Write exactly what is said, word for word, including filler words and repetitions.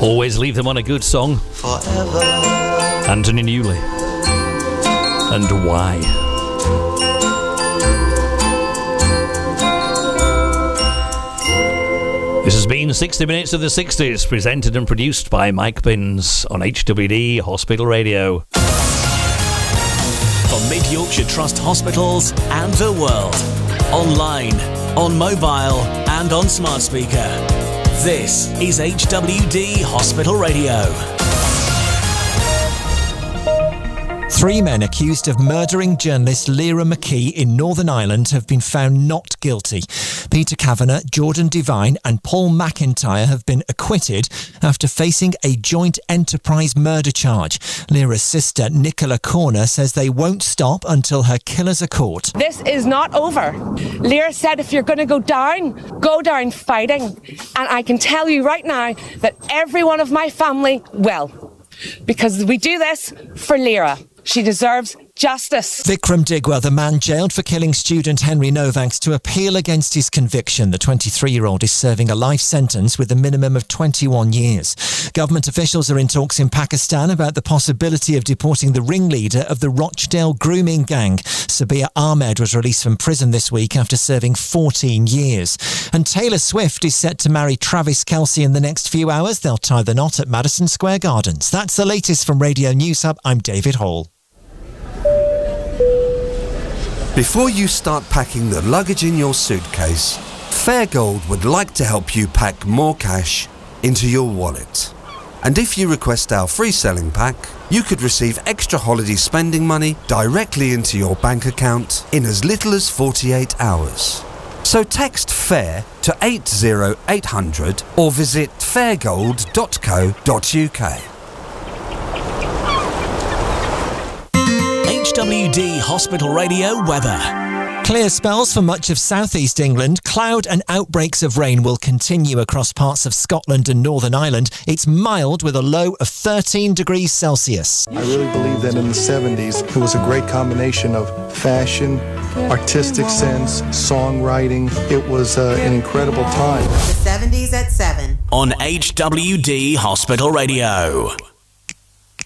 Always leave them on a good song. Forever. Anthony Newley. And Why. This has been sixty minutes of the sixties, presented and produced by Mike Binns on H W D Hospital Radio. For Mid Yorkshire Trust hospitals and the world. Online, on mobile and on smart speaker. This is H W D Hospital Radio. Three men accused of murdering journalist Lyra McKee in Northern Ireland have been found not guilty. Peter Kavanagh, Jordan Devine and Paul McIntyre have been acquitted after facing a joint enterprise murder charge. Lyra's sister, Nicola Corner, says they won't stop until her killers are caught. This is not over. Lyra said if you're going to go down, go down fighting. And I can tell you right now that every one of my family will. Because we do this for Lyra. She deserves justice. Vikram Digwa, the man jailed for killing student Henry Novak's, to appeal against his conviction. The twenty-three-year-old is serving a life sentence with a minimum of twenty-one years. Government officials are in talks in Pakistan about the possibility of deporting the ringleader of the Rochdale grooming gang. Sabir Ahmed was released from prison this week after serving fourteen years. And Taylor Swift is set to marry Travis Kelce in the next few hours. They'll tie the knot at Madison Square Gardens. That's the latest from Radio News Hub. I'm David Hall. Before you start packing the luggage in your suitcase, Fairgold would like to help you pack more cash into your wallet. And if you request our free selling pack, you could receive extra holiday spending money directly into your bank account in as little as forty-eight hours. So text FAIR to eight zero eight hundred or visit fairgold dot co dot uk. H W D Hospital Radio weather. Clear spells for much of southeast England. Cloud and outbreaks of rain will continue across parts of Scotland and Northern Ireland. It's mild with a low of thirteen degrees Celsius. I really believe that in the seventies, it was a great combination of fashion, artistic sense, songwriting. It was uh, an incredible time. The seventies at seven. On H W D Hospital Radio.